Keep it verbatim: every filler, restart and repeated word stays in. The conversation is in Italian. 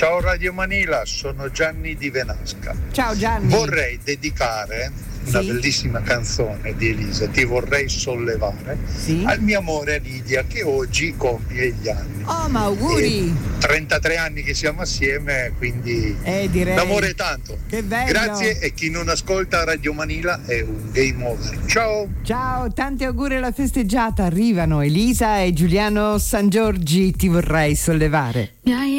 Ciao Radio Manila, sono Gianni di Venasca. Ciao Gianni. Vorrei dedicare una sì? bellissima canzone di Elisa, Ti vorrei sollevare, sì? al mio amore a Lidia, che oggi compie gli anni. Oh, ma auguri! E trentatré anni che siamo assieme, quindi eh, direi. l'amore è tanto. Che bello! Grazie, e chi non ascolta Radio Manila è un game over. Ciao! Ciao, tanti auguri alla festeggiata. Arrivano Elisa e Giuliano Sangiorgi, Ti vorrei sollevare.